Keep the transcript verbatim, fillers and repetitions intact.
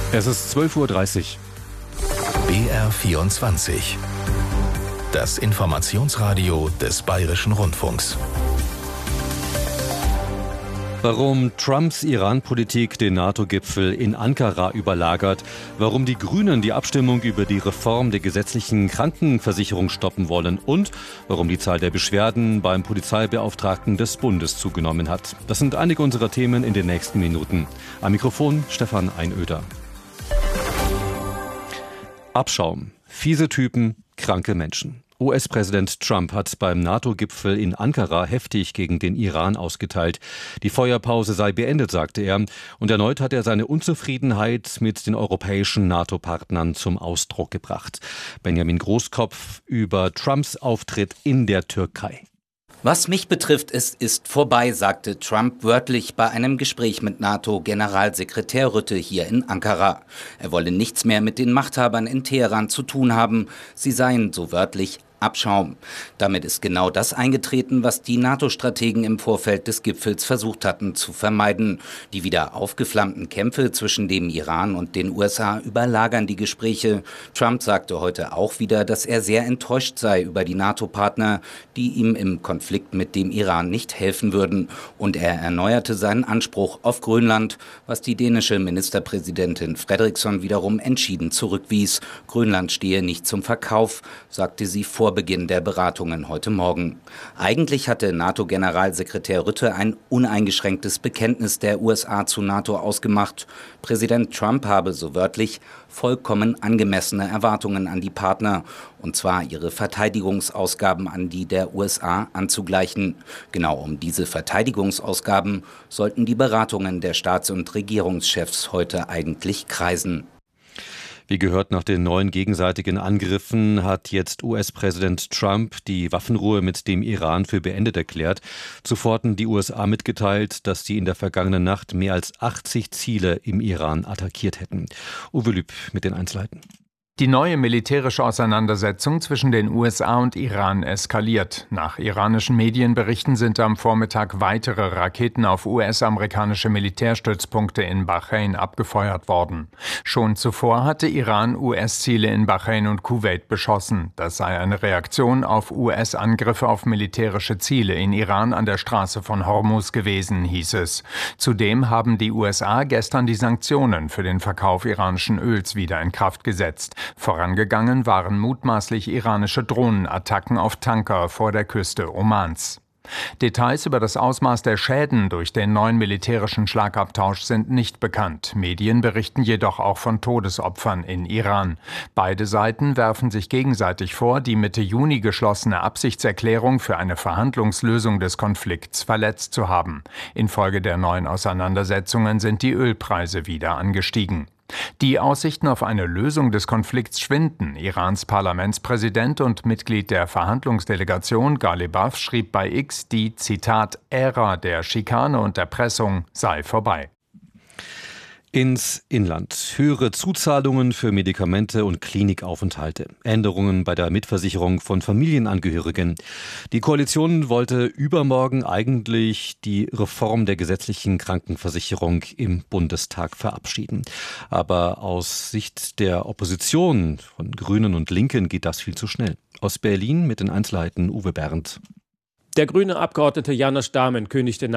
Es ist zwölf Uhr dreißig. B R vierundzwanzig. Das Informationsradio des Bayerischen Rundfunks. Warum Trumps Iran-Politik den NATO-Gipfel in Ankara überlagert, warum die Grünen die Abstimmung über die Reform der gesetzlichen Krankenversicherung stoppen wollen und warum die Zahl der Beschwerden beim Polizeibeauftragten des Bundes zugenommen hat. Das sind einige unserer Themen in den nächsten Minuten. Am Mikrofon Stefan Einöder. Abschaum, fiese Typen, kranke Menschen. U S-Präsident Trump hat beim NATO-Gipfel in Ankara heftig gegen den Iran ausgeteilt. Die Feuerpause sei beendet, sagte er. Und erneut hat er seine Unzufriedenheit mit den europäischen NATO-Partnern zum Ausdruck gebracht. Benjamin Großkopf über Trumps Auftritt in der Türkei. Was mich betrifft, es ist vorbei, sagte Trump wörtlich bei einem Gespräch mit NATO-Generalsekretär Rutte hier in Ankara. Er wolle nichts mehr mit den Machthabern in Teheran zu tun haben. Sie seien, so wörtlich, Abschaum. Damit ist genau das eingetreten, was die NATO-Strategen im Vorfeld des Gipfels versucht hatten zu vermeiden. Die wieder aufgeflammten Kämpfe zwischen dem Iran und den U S A überlagern die Gespräche. Trump sagte heute auch wieder, dass er sehr enttäuscht sei über die NATO-Partner, die ihm im Konflikt mit dem Iran nicht helfen würden. Und er erneuerte seinen Anspruch auf Grönland, was die dänische Ministerpräsidentin Frederiksen wiederum entschieden zurückwies. Grönland stehe nicht zum Verkauf, sagte sie vor Beginn der Beratungen heute Morgen. Eigentlich hatte NATO-Generalsekretär Rutte ein uneingeschränktes Bekenntnis der U S A zu NATO ausgemacht. Präsident Trump habe, so wörtlich, vollkommen angemessene Erwartungen an die Partner, und zwar ihre Verteidigungsausgaben an die der U S A anzugleichen. Genau um diese Verteidigungsausgaben sollten die Beratungen der Staats- und Regierungschefs heute eigentlich kreisen. Wie gehört, nach den neuen gegenseitigen Angriffen hat jetzt U S-Präsident Trump die Waffenruhe mit dem Iran für beendet erklärt. Zuvor hatten die U S A mitgeteilt, dass sie in der vergangenen Nacht mehr als achtzig Ziele im Iran attackiert hätten. Uwe Lüb mit den Einzelheiten. Die neue militärische Auseinandersetzung zwischen den U S A und Iran eskaliert. Nach iranischen Medienberichten sind am Vormittag weitere Raketen auf U S-amerikanische Militärstützpunkte in Bahrain abgefeuert worden. Schon zuvor hatte Iran U S-Ziele in Bahrain und Kuwait beschossen. Das sei eine Reaktion auf U S-Angriffe auf militärische Ziele in Iran an der Straße von Hormuz gewesen, hieß es. Zudem haben die U S A gestern die Sanktionen für den Verkauf iranischen Öls wieder in Kraft gesetzt. Vorangegangen waren mutmaßlich iranische Drohnenattacken auf Tanker vor der Küste Omans. Details über das Ausmaß der Schäden durch den neuen militärischen Schlagabtausch sind nicht bekannt. Medien berichten jedoch auch von Todesopfern in Iran. Beide Seiten werfen sich gegenseitig vor, die Mitte Juni geschlossene Absichtserklärung für eine Verhandlungslösung des Konflikts verletzt zu haben. Infolge der neuen Auseinandersetzungen sind die Ölpreise wieder angestiegen. Die Aussichten auf eine Lösung des Konflikts schwinden. Irans Parlamentspräsident und Mitglied der Verhandlungsdelegation Ghalibaf schrieb bei X, die, Zitat, Ära der Schikane und Erpressung sei vorbei. Ins Inland. Höhere Zuzahlungen für Medikamente und Klinikaufenthalte. Änderungen bei der Mitversicherung von Familienangehörigen. Die Koalition wollte übermorgen eigentlich die Reform der gesetzlichen Krankenversicherung im Bundestag verabschieden. Aber aus Sicht der Opposition von Grünen und Linken geht das viel zu schnell. Aus Berlin mit den Einzelheiten Uwe Berndt. Der grüne Abgeordnete János Dámen kündigte nach